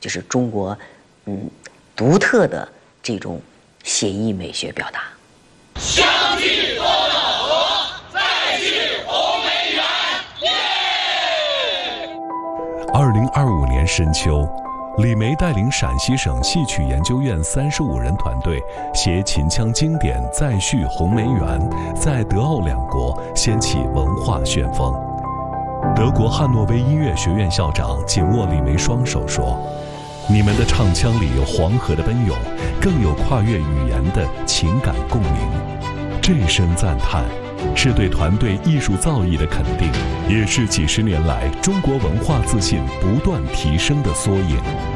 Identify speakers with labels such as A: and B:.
A: 就是中国独特的这种写意美学表达。
B: 相聚多瑙河，再续红梅园。
C: 2025年深秋，李梅带领陕西省戏曲研究院35人团队，携秦腔经典再续红梅园，在德奥两国掀起文化旋风。德国汉诺威音乐学院校长紧握李梅双手说：“你们的唱腔里有黄河的奔涌，更有跨越语言的情感共鸣。”这声赞叹，是对团队艺术造诣的肯定，也是几十年来中国文化自信不断提升的缩影。